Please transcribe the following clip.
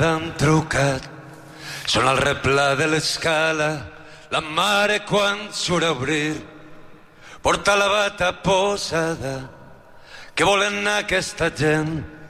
han trucat, són al replà de l'escala, la mare quan surt a obrir, porta la bata posada, que volen anar aquesta gent?